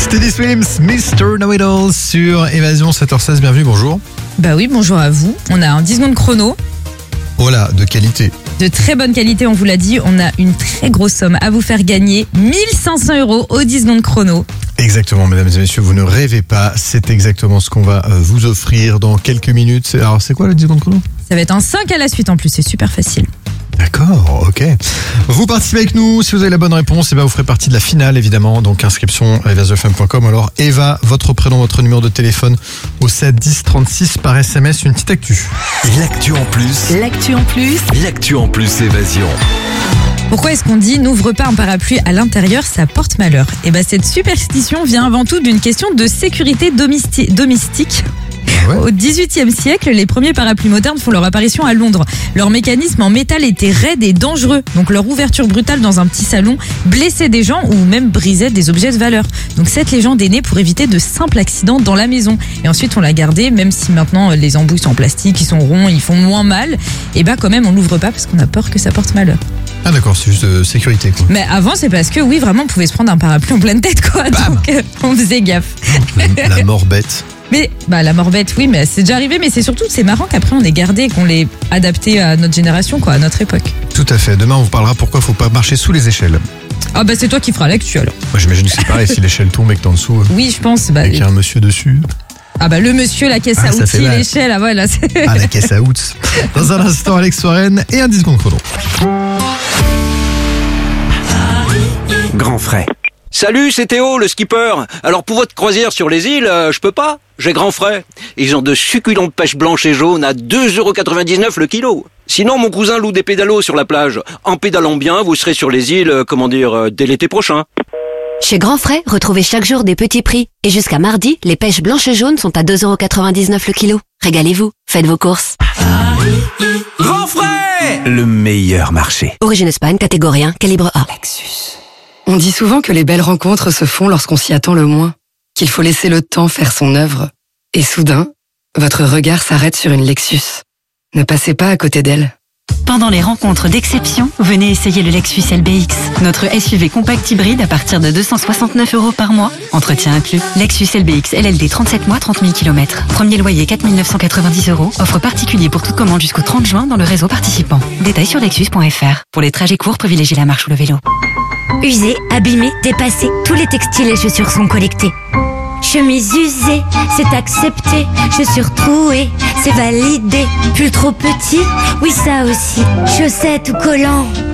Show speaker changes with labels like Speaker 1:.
Speaker 1: Teddy Swims, Mr. Know-It-All sur Évasion 7h16. Bienvenue, bonjour.
Speaker 2: Bah oui, bonjour à vous. On a un 10 secondes chrono.
Speaker 1: Oh là, de qualité.
Speaker 2: De très bonne qualité, on vous l'a dit. On a une très grosse somme à vous faire gagner. 1500 € au 10 secondes chrono.
Speaker 1: Exactement, mesdames et messieurs, vous ne rêvez pas. C'est exactement ce qu'on va vous offrir dans quelques minutes. Alors, c'est quoi le 10 secondes chrono ?
Speaker 2: Ça va être un 5 à la suite en plus, c'est super facile.
Speaker 1: D'accord, ok. Vous participez avec nous, si vous avez la bonne réponse, vous ferez partie de la finale évidemment, donc inscription à evasofm.com. Alors Eva, votre prénom, votre numéro de téléphone au 7 10 36 par SMS, une petite actu.
Speaker 3: L'actu en plus.
Speaker 4: L'actu en plus.
Speaker 3: L'actu en plus Évasion.
Speaker 2: Pourquoi est-ce qu'on dit n'ouvre pas un parapluie à l'intérieur, ça porte malheur ? Et cette superstition vient avant tout d'une question de sécurité domestique.
Speaker 1: Ouais.
Speaker 2: Au XVIIIe siècle, les premiers parapluies modernes font leur apparition à Londres. Leur mécanisme en métal était raide et dangereux. Donc leur ouverture brutale dans un petit salon blessait des gens ou même brisait des objets de valeur. Donc cette légende est née pour éviter de simples accidents dans la maison. Et ensuite on l'a gardée, même si maintenant les embouts sont en plastique, ils sont ronds, ils font moins mal. Et quand même on l'ouvre pas parce qu'on a peur que ça porte malheur.
Speaker 1: Ah d'accord, c'est juste sécurité quoi.
Speaker 2: Mais avant c'est parce que oui vraiment on pouvait se prendre un parapluie en pleine tête quoi.
Speaker 1: Bam.
Speaker 2: Donc on faisait gaffe.
Speaker 1: La mort bête.
Speaker 2: Mais la mort bête, oui, mais c'est déjà arrivé. Mais c'est surtout, c'est marrant qu'après on ait gardé et qu'on l'ait adapté à notre génération, quoi, à notre époque.
Speaker 1: Tout à fait. Demain on vous parlera pourquoi faut pas marcher sous les échelles.
Speaker 2: Ah c'est toi qui feras l'actu alors.
Speaker 1: Moi j'imagine que c'est pareil, si l'échelle tombe et que t'es en dessous,
Speaker 2: Oui, je pense.
Speaker 1: et qu'il y a un monsieur dessus.
Speaker 2: Le monsieur, la caisse à
Speaker 1: ça fait
Speaker 2: outils,
Speaker 1: mal.
Speaker 2: l'échelle, voilà.
Speaker 1: Ah, la caisse à outils. Dans un instant, Alex Warren et un 10 secondes chrono.
Speaker 3: Grand frais.
Speaker 5: Salut, c'est Théo, le skipper. Alors pour votre croisière sur les îles, je peux pas. J'ai grand frais. Ils ont de succulentes pêches blanches et jaunes à 2,99 € le kilo. Sinon, mon cousin loue des pédalos sur la plage. En pédalant bien, vous serez sur les îles, dès l'été prochain.
Speaker 6: Chez Grand Frais, retrouvez chaque jour des petits prix. Et jusqu'à mardi, les pêches blanches et jaunes sont à 2,99 € le kilo. Régalez-vous, faites vos courses.
Speaker 3: Grand frais. Le meilleur marché.
Speaker 6: Origine Espagne, catégorie 1, calibre A.
Speaker 4: On dit souvent que les belles rencontres se font lorsqu'on s'y attend le moins, qu'il faut laisser le temps faire son œuvre. Et soudain, votre regard s'arrête sur une Lexus. Ne passez pas à côté d'elle.
Speaker 7: Pendant les rencontres d'exception, venez essayer le Lexus LBX, notre SUV compact hybride à partir de 269 € par mois. Entretien inclus. Lexus LBX LLD 37 mois, 30 000 km. Premier loyer 4 990 €. Offre particulier pour toute commande jusqu'au 30 juin dans le réseau participant. Détails sur lexus.fr. Pour les trajets courts, privilégiez la marche ou le vélo.
Speaker 8: Usés, abîmés, dépassés, tous les textiles et chaussures sont collectés. Chemise usée, c'est accepté. Chaussures trouées, c'est validé. Pull trop petit, oui ça aussi. Chaussettes ou collants,